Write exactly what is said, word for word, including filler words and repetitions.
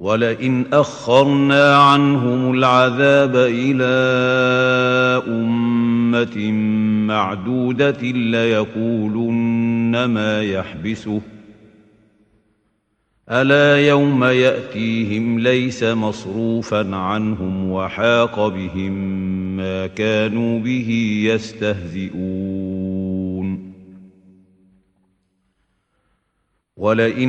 ولئن أخرنا عنهم العذاب إلى أمة معدودة ليقولن ما يحبسه ألا يوم يأتيهم ليس مصروفا عنهم وحاق بهم ما كانوا به يستهزئون ولئن